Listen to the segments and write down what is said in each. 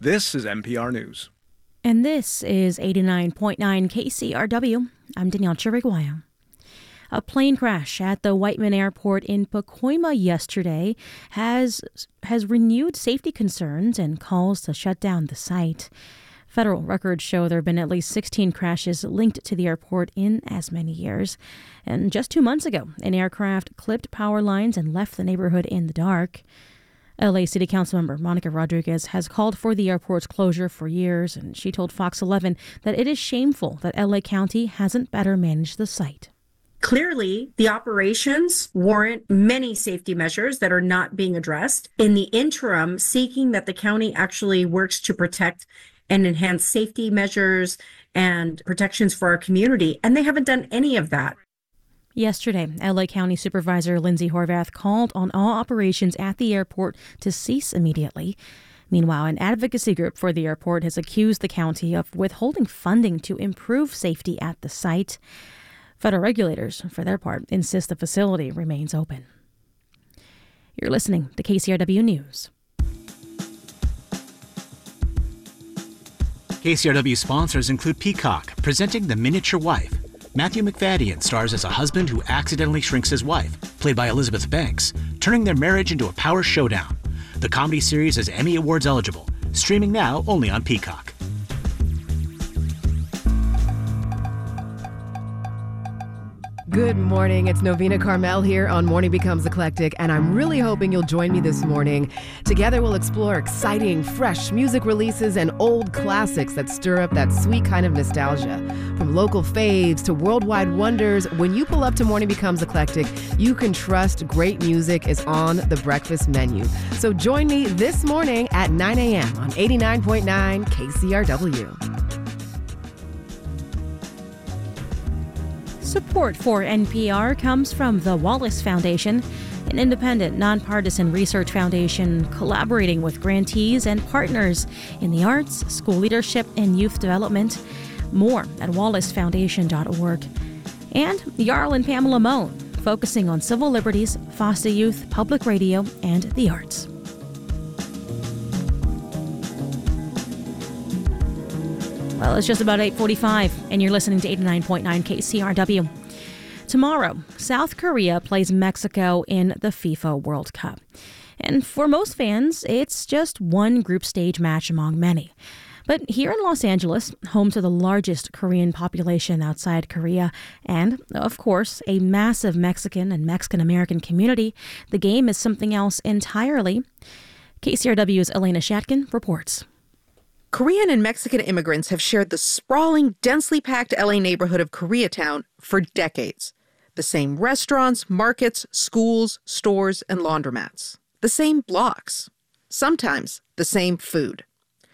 This is NPR News. And this is 89.9 KCRW. I'm Danielle Chiriguaya. A plane crash at the Whiteman Airport in Pacoima yesterday has renewed safety concerns and calls to shut down the site. Federal records show there have been at least 16 crashes linked to the airport in as many years. And just 2 months ago, an aircraft clipped power lines and left the neighborhood in the dark. LA City Council member Monica Rodriguez has called for the airport's closure for years, and she told Fox 11 that it is shameful that LA County hasn't better managed the site. Clearly, the operations warrant many safety measures that are not being addressed. In the interim, seeking that the county actually works to protect and enhance safety measures and protections for our community, and they haven't done any of that. Yesterday, LA County Supervisor Lindsay Horvath called on all operations at the airport to cease immediately. Meanwhile, an advocacy group for the airport has accused the county of withholding funding to improve safety at the site. Federal regulators, for their part, insist the facility remains open. You're listening to KCRW News. KCRW sponsors include Peacock, presenting The Miniature Wife. Matthew McFadden stars as a husband who accidentally shrinks his wife, played by Elizabeth Banks, turning their marriage into a power showdown. The comedy series is Emmy Awards eligible, streaming now only on Peacock. Good morning. It's Novena Carmel here on Morning Becomes Eclectic, and I'm really hoping you'll join me this morning. Together, we'll explore exciting, fresh music releases and old classics that stir up that sweet kind of nostalgia. From local faves to worldwide wonders, when you pull up to Morning Becomes Eclectic, you can trust great music is on the breakfast menu. So join me this morning at 9 a.m. on 89.9 KCRW. Support for NPR comes from the Wallace Foundation, an independent, nonpartisan research foundation collaborating with grantees and partners in the arts, school leadership, and youth development. More at wallacefoundation.org. And Jarl and Pamela Mohn, focusing on civil liberties, foster youth, public radio, and the arts. Well, it's just about 8:45, and you're listening to 89.9 KCRW. Tomorrow, South Korea plays Mexico in the FIFA World Cup. And for most fans, it's just one group stage match among many. But here in Los Angeles, home to the largest Korean population outside Korea, and, of course, a massive Mexican and Mexican-American community, the game is something else entirely. KCRW's Elena Shatkin reports. Korean and Mexican immigrants have shared the sprawling, densely packed LA neighborhood of Koreatown for decades. The same restaurants, markets, schools, stores, and laundromats. The same blocks. Sometimes the same food.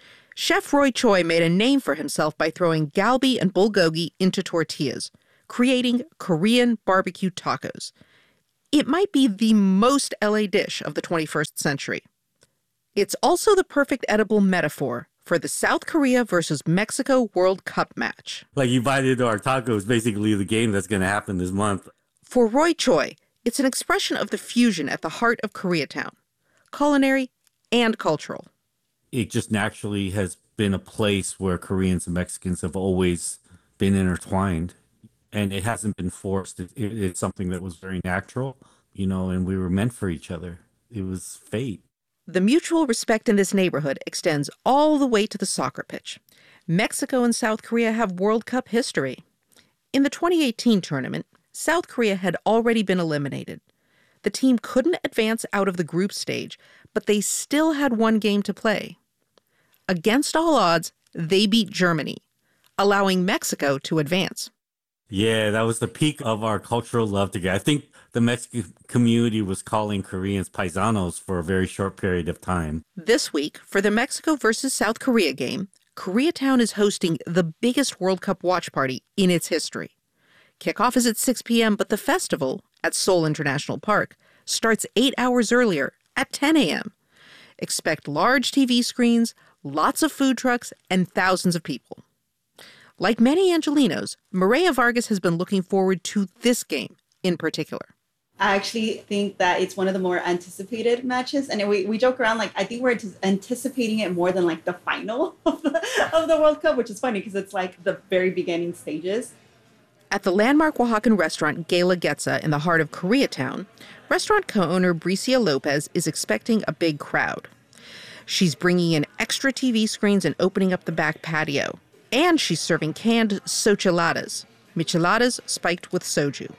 Chef Roy Choi made a name for himself by throwing galbi and bulgogi into tortillas, creating Korean barbecue tacos. It might be the most LA dish of the 21st century. It's also the perfect edible metaphor for the South Korea versus Mexico World Cup match. Like you bite into our tacos, basically the game that's going to happen this month. For Roy Choi, it's an expression of the fusion at the heart of Koreatown, culinary and cultural. It just naturally has been a place where Koreans and Mexicans have always been intertwined, and it hasn't been forced. It's something that was very natural, and we were meant for each other. It was fate. The mutual respect in this neighborhood extends all the way to the soccer pitch. Mexico and South Korea have World Cup history. In the 2018 tournament, South Korea had already been eliminated. The team couldn't advance out of the group stage, but they still had one game to play. Against all odds, they beat Germany, allowing Mexico to advance. Yeah, that was the peak of our cultural love together. I think the Mexican community was calling Koreans paisanos for a very short period of time. This week, for the Mexico versus South Korea game, Koreatown is hosting the biggest World Cup watch party in its history. Kickoff is at 6 p.m., but the festival, at Seoul International Park, starts 8 hours earlier at 10 a.m. Expect large TV screens, lots of food trucks, and thousands of people. Like many Angelinos, Maria Vargas has been looking forward to this game in particular. I actually think that it's one of the more anticipated matches. And we joke around, like, I think we're anticipating it more than like the final of the World Cup, which is funny because it's like the very beginning stages. At the landmark Oaxacan restaurant Gala Getza in the heart of Koreatown, restaurant co-owner Bricia Lopez is expecting a big crowd. She's bringing in extra TV screens and opening up the back patio. And she's serving canned socheladas, micheladas spiked with soju.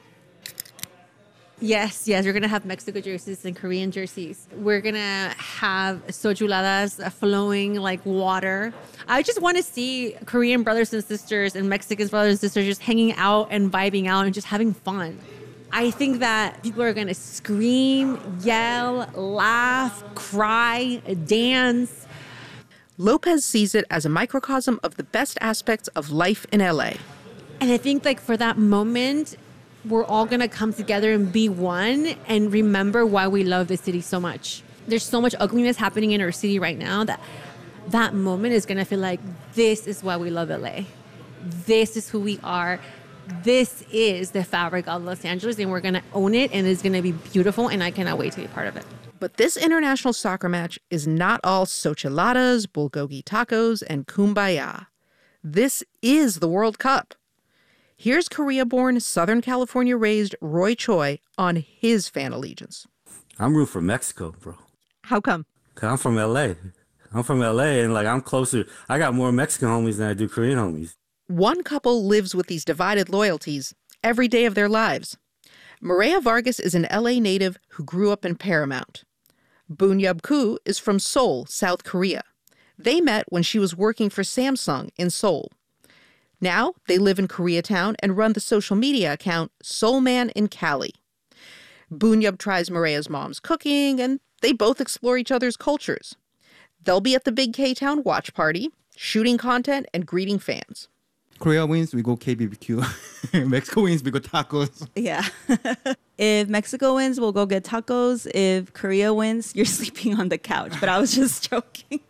Yes, we're going to have Mexico jerseys and Korean jerseys. We're going to have sojuladas flowing like water. I just want to see Korean brothers and sisters and Mexican brothers and sisters just hanging out and vibing out and just having fun. I think that people are going to scream, yell, laugh, cry, dance. Lopez sees it as a microcosm of the best aspects of life in LA. And I think like for that moment, we're all going to come together and be one and remember why we love this city so much. There's so much ugliness happening in our city right now that moment is going to feel like this is why we love LA. This is who we are. This is the fabric of Los Angeles, and we're going to own it, and it's going to be beautiful, and I cannot wait to be part of it. But this international soccer match is not all socheladas, bulgogi tacos, and kumbaya. This is the World Cup. Here's Korea-born, Southern California-raised Roy Choi on his fan allegiance. I'm rooting for Mexico, bro. How come? 'Cause I'm from LA. And like I'm closer. I got more Mexican homies than I do Korean homies. One couple lives with these divided loyalties every day of their lives. Maria Vargas is an LA native who grew up in Paramount. Bunyub Koo is from Seoul, South Korea. They met when she was working for Samsung in Seoul. Now they live in Koreatown and run the social media account Soulman in Cali. Bunyub tries Maria's mom's cooking, and they both explore each other's cultures. They'll be at the Big K-Town watch party, shooting content and greeting fans. Korea wins, we go KBBQ. Mexico wins, we go tacos. Yeah. If Mexico wins, we'll go get tacos. If Korea wins, you're sleeping on the couch. But I was just joking.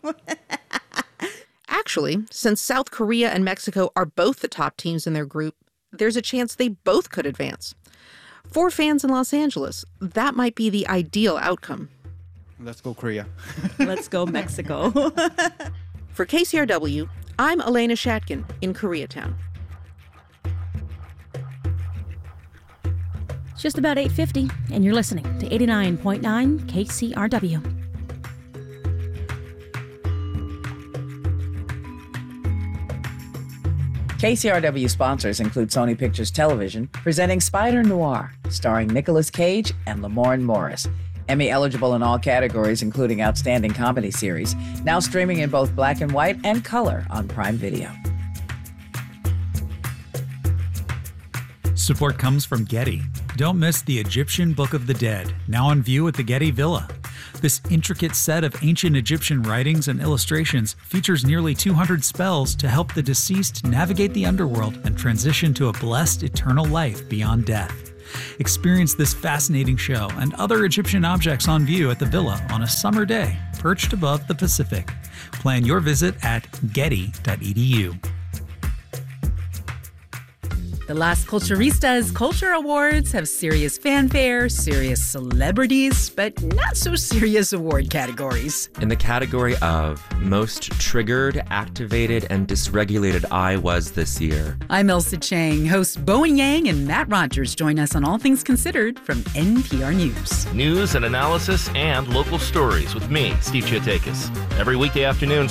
Actually, since South Korea and Mexico are both the top teams in their group, there's a chance they both could advance. For fans in Los Angeles, that might be the ideal outcome. Let's go Korea. Let's go Mexico. For KCRW, I'm Elena Shatkin in Koreatown. It's just about 8:50, and you're listening to 89.9 KCRW. KCRW sponsors include Sony Pictures Television, presenting Spider Noir, starring Nicolas Cage and Lamorne Morris. Emmy eligible in all categories, including Outstanding Comedy Series. Now streaming in both black and white and color on Prime Video. Support comes from Getty. Don't miss the Egyptian Book of the Dead, now on view at the Getty Villa. This intricate set of ancient Egyptian writings and illustrations features nearly 200 spells to help the deceased navigate the underworld and transition to a blessed eternal life beyond death. Experience this fascinating show and other Egyptian objects on view at the Villa on a summer day, perched above the Pacific. Plan your visit at getty.edu. The Las Culturistas Culture Awards have serious fanfare, serious celebrities, but not so serious award categories. In the category of Most Triggered, Activated, and Dysregulated I Was this year. I'm Elsa Chang. Hosts Bowen Yang and Matt Rogers join us on All Things Considered from NPR News. News and analysis and local stories with me, Steve Chiotakis. Every weekday afternoon,